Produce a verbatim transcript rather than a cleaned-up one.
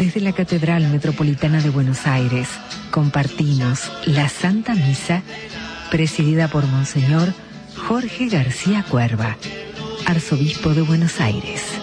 Desde la Catedral Metropolitana de Buenos Aires, compartimos la Santa Misa, presidida por Monseñor Jorge García Cuerva, Arzobispo de Buenos Aires.